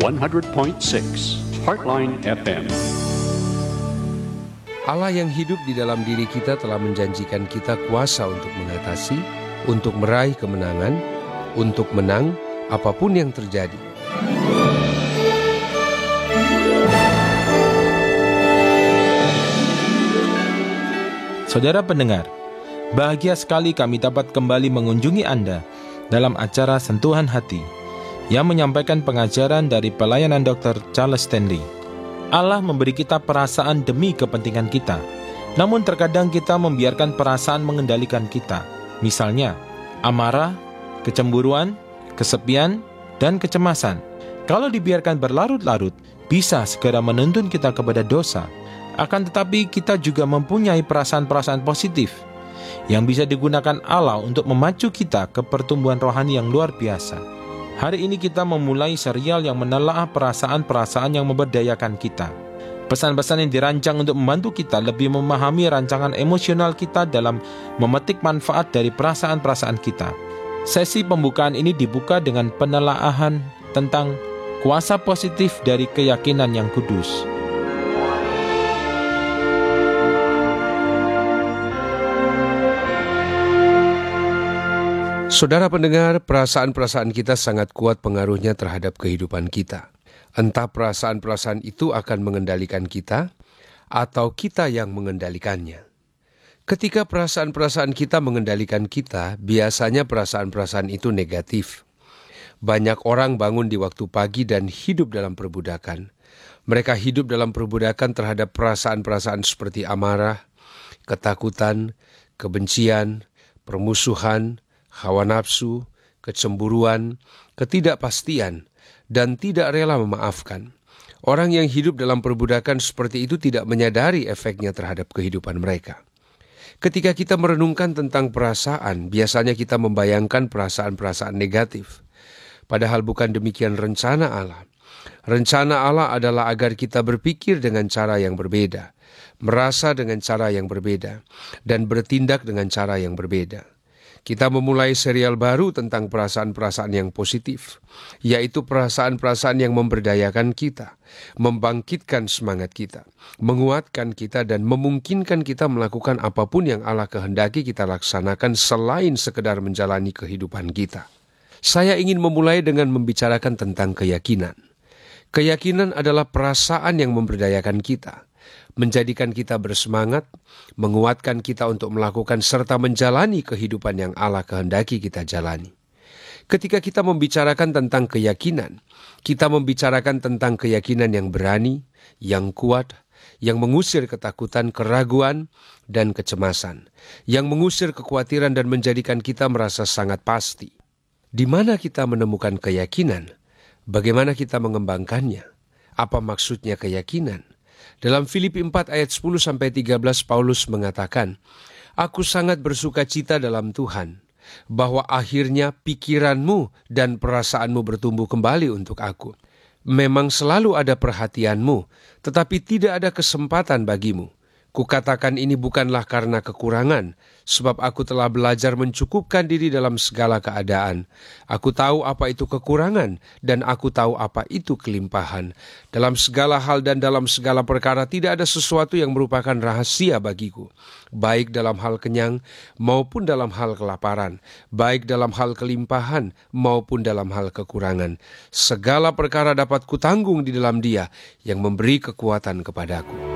100.6 Heartline FM. Allah yang hidup di dalam diri kita telah menjanjikan kita kuasa untuk mengatasi, untuk meraih kemenangan, untuk menang apapun yang terjadi. Saudara pendengar, bahagia sekali kami dapat kembali mengunjungi Anda dalam acara Sentuhan Hati yang menyampaikan pengajaran dari pelayanan Dr. Charles Stanley. Allah memberi kita perasaan demi kepentingan kita, namun terkadang kita membiarkan perasaan mengendalikan kita. Misalnya, amarah, kecemburuan, kesepian, dan kecemasan. Kalau dibiarkan berlarut-larut, bisa segera menuntun kita kepada dosa. Akan tetapi kita juga mempunyai perasaan-perasaan positif yang bisa digunakan Allah untuk memacu kita ke pertumbuhan rohani yang luar biasa. Hari ini kita memulai serial yang menelaah perasaan-perasaan yang memberdayakan kita. Pesan-pesan yang dirancang untuk membantu kita lebih memahami rancangan emosional kita dalam memetik manfaat dari perasaan-perasaan kita. Sesi pembukaan ini dibuka dengan penelaahan tentang kuasa positif dari keyakinan yang kudus. Saudara pendengar, perasaan-perasaan kita sangat kuat pengaruhnya terhadap kehidupan kita. Entah perasaan-perasaan itu akan mengendalikan kita, atau kita yang mengendalikannya. Ketika perasaan-perasaan kita mengendalikan kita, biasanya perasaan-perasaan itu negatif. Banyak orang bangun di waktu pagi dan hidup dalam perbudakan. Mereka hidup dalam perbudakan terhadap perasaan-perasaan seperti amarah, ketakutan, kebencian, permusuhan, hawa nafsu, kecemburuan, ketidakpastian, dan tidak rela memaafkan. Orang yang hidup dalam perbudakan seperti itu tidak menyadari efeknya terhadap kehidupan mereka. Ketika kita merenungkan tentang perasaan, biasanya kita membayangkan perasaan-perasaan negatif. Padahal bukan demikian rencana Allah. Rencana Allah adalah agar kita berpikir dengan cara yang berbeda, merasa dengan cara yang berbeda, dan bertindak dengan cara yang berbeda. Kita memulai serial baru tentang perasaan-perasaan yang positif, yaitu perasaan-perasaan yang memberdayakan kita, membangkitkan semangat kita, menguatkan kita, dan memungkinkan kita melakukan apapun yang Allah kehendaki kita laksanakan selain sekedar menjalani kehidupan kita. Saya ingin memulai dengan membicarakan tentang keyakinan. Keyakinan adalah perasaan yang memberdayakan kita, menjadikan kita bersemangat, menguatkan kita untuk melakukan serta menjalani kehidupan yang Allah kehendaki kita jalani. Ketika kita membicarakan tentang keyakinan, kita membicarakan tentang keyakinan yang berani, yang kuat, yang mengusir ketakutan, keraguan, dan kecemasan, yang mengusir kekhawatiran dan menjadikan kita merasa sangat pasti. Di mana kita menemukan keyakinan? Bagaimana kita mengembangkannya? Apa maksudnya keyakinan? Dalam Filipi 4 ayat 10-13 Paulus mengatakan, "Aku sangat bersuka cita dalam Tuhan, bahwa akhirnya pikiranmu dan perasaanmu bertumbuh kembali untuk aku. Memang selalu ada perhatianmu, tetapi tidak ada kesempatan bagimu. Kukatakan ini bukanlah karena kekurangan, sebab aku telah belajar mencukupkan diri dalam segala keadaan. Aku tahu apa itu kekurangan, dan aku tahu apa itu kelimpahan. Dalam segala hal dan dalam segala perkara tidak ada sesuatu yang merupakan rahasia bagiku, baik dalam hal kenyang maupun dalam hal kelaparan, baik dalam hal kelimpahan maupun dalam hal kekurangan. Segala perkara dapat kutanggung di dalam Dia yang memberi kekuatan kepadaku."